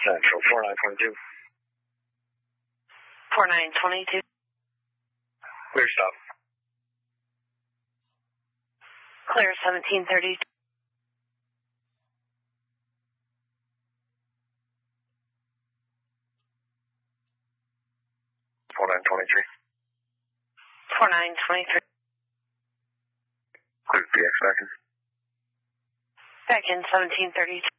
Central 4922. 4922. Clear stop. Clear 1730. 4923. 4923. Clear PX back in. Back in 1730.